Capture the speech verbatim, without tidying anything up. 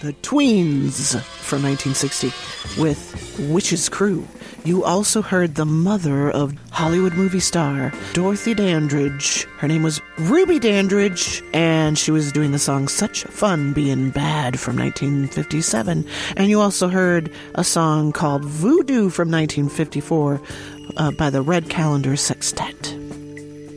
the Tweens from nineteen sixty with Witch's Crew. You also heard the mother of Hollywood movie star Dorothy Dandridge. Her name was Ruby Dandridge, and she was doing the song Such Fun Being Bad from nineteen fifty-seven. And you also heard a song called Voodoo from nineteen fifty-four uh, by the Red Calendar Sextet.